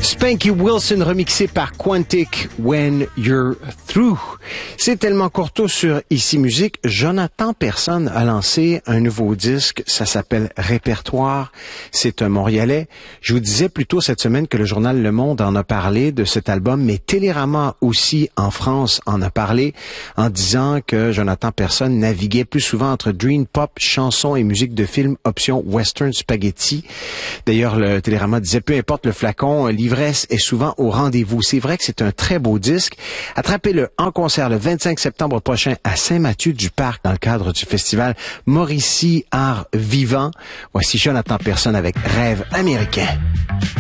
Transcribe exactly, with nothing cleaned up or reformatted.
Spanky Wilson remixé par Quantic, When You're Through. C'est tellement courto sur Ici Musique. Jonathan Personne a lancé un nouveau disque. Ça s'appelle Répertoire. C'est un Montréalais. Je vous disais plus tôt cette semaine que le journal Le Monde en a parlé de cet album, mais Télérama aussi en France en a parlé en disant que Jonathan Personne naviguait plus souvent entre dream pop, chansons et musique de film option western spaghetti. D'ailleurs, le Télérama disait peu importe le flacon, l'ivresse est souvent au rendez-vous. C'est vrai que c'est un très beau disque. Attrapez-le en concert le vingt-cinq septembre prochain à Saint-Mathieu-du-Parc dans le cadre du festival Mauricie Art Vivant. Voici Jonathan Personne avec Rêve américain.